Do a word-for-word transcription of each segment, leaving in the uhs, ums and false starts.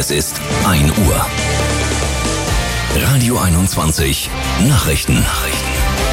Es ist ein Uhr. Radio einundzwanzig Nachrichten. Nachrichten.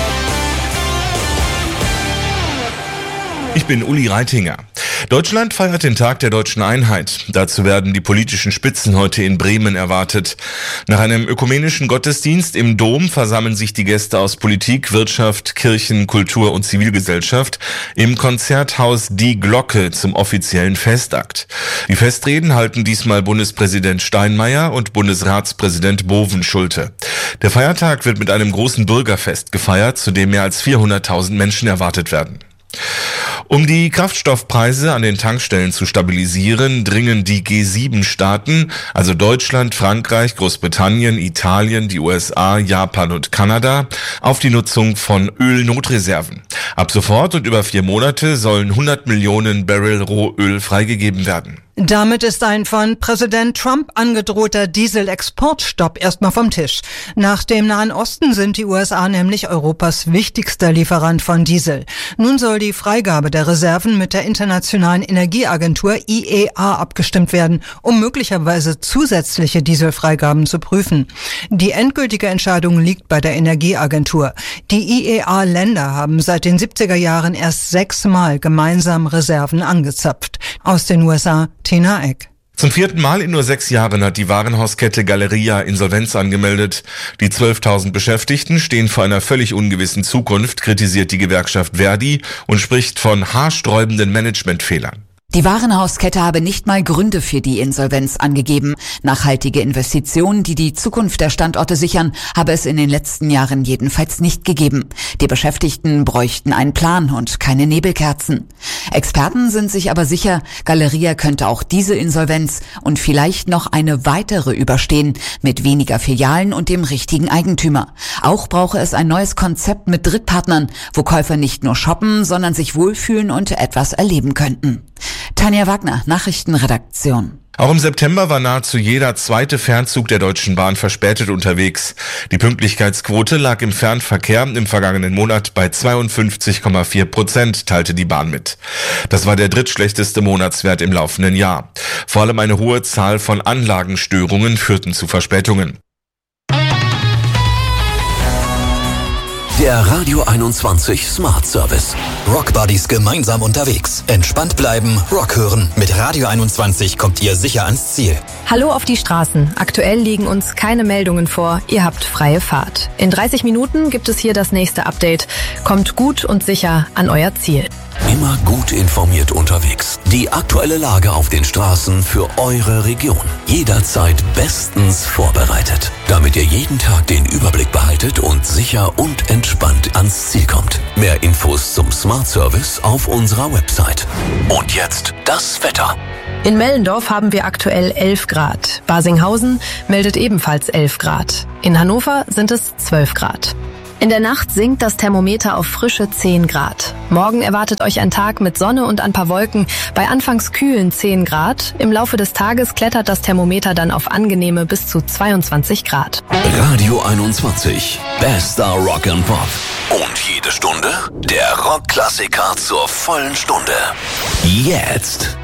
Ich bin Uli Reitinger. Deutschland feiert den Tag der deutschen Einheit. Dazu werden die politischen Spitzen heute in Bremen erwartet. Nach einem ökumenischen Gottesdienst im Dom versammeln sich die Gäste aus Politik, Wirtschaft, Kirchen, Kultur und Zivilgesellschaft im Konzerthaus Die Glocke zum offiziellen Festakt. Die Festreden halten diesmal Bundespräsident Steinmeier und Bundesratspräsident Bovenschulte. Der Feiertag wird mit einem großen Bürgerfest gefeiert, zu dem mehr als vierhunderttausend Menschen erwartet werden. Um die Kraftstoffpreise an den Tankstellen zu stabilisieren, dringen die G sieben Staaten, also Deutschland, Frankreich, Großbritannien, Italien, die U S A, Japan und Kanada, auf die Nutzung von Ölnotreserven. Ab sofort und über vier Monate sollen hundert Millionen Barrel Rohöl freigegeben werden. Damit ist ein von Präsident Trump angedrohter Dieselexportstopp erstmal vom Tisch. Nach dem Nahen Osten sind die U S A nämlich Europas wichtigster Lieferant von Diesel. Nun soll die Freigabe der Reserven mit der Internationalen Energieagentur I E A abgestimmt werden, um möglicherweise zusätzliche Dieselfreigaben zu prüfen. Die endgültige Entscheidung liegt bei der Energieagentur. Die I E A-Länder haben seit den siebziger Jahren erst sechsmal gemeinsam Reserven angezapft. Aus den U S A Tina Eck. Zum vierten Mal in nur sechs Jahren hat die Warenhauskette Galeria Insolvenz angemeldet. Die zwölftausend Beschäftigten stehen vor einer völlig ungewissen Zukunft, kritisiert die Gewerkschaft Verdi und spricht von haarsträubenden Managementfehlern. Die Warenhauskette habe nicht mal Gründe für die Insolvenz angegeben. Nachhaltige Investitionen, die die Zukunft der Standorte sichern, habe es in den letzten Jahren jedenfalls nicht gegeben. Die Beschäftigten bräuchten einen Plan und keine Nebelkerzen. Experten sind sich aber sicher, Galeria könnte auch diese Insolvenz und vielleicht noch eine weitere überstehen, mit weniger Filialen und dem richtigen Eigentümer. Auch brauche es ein neues Konzept mit Drittpartnern, wo Käufer nicht nur shoppen, sondern sich wohlfühlen und etwas erleben könnten. Tanja Wagner, Nachrichtenredaktion. Auch im September war nahezu jeder zweite Fernzug der Deutschen Bahn verspätet unterwegs. Die Pünktlichkeitsquote lag im Fernverkehr im vergangenen Monat bei zweiundfünfzig Komma vier Prozent, teilte die Bahn mit. Das war der drittschlechteste Monatswert im laufenden Jahr. Vor allem eine hohe Zahl von Anlagenstörungen führten zu Verspätungen. Der Radio einundzwanzig Smart Service. Rock Buddies gemeinsam unterwegs. Entspannt bleiben, Rock hören. Mit Radio einundzwanzig kommt ihr sicher ans Ziel. Hallo auf die Straßen. Aktuell liegen uns keine Meldungen vor. Ihr habt freie Fahrt. In dreißig Minuten gibt es hier das nächste Update. Kommt gut und sicher an euer Ziel. Immer gut informiert unterwegs. Die aktuelle Lage auf den Straßen für eure Region. Jederzeit bestens vorbereitet, damit ihr jeden Tag den Überblick behaltet und sicher und entspannt ans Ziel kommt. Mehr Infos zum Smart Service auf unserer Website. Und jetzt das Wetter. In Mellendorf haben wir aktuell elf Grad. Basinghausen meldet ebenfalls elf Grad. In Hannover sind es zwölf Grad. In der Nacht sinkt das Thermometer auf frische zehn Grad. Morgen erwartet euch ein Tag mit Sonne und ein paar Wolken bei anfangs kühlen zehn Grad. Im Laufe des Tages klettert das Thermometer dann auf angenehme bis zu zweiundzwanzig Grad. Radio einundzwanzig, bester Rock and Pop. Und jede Stunde der Rockklassiker zur vollen Stunde. Jetzt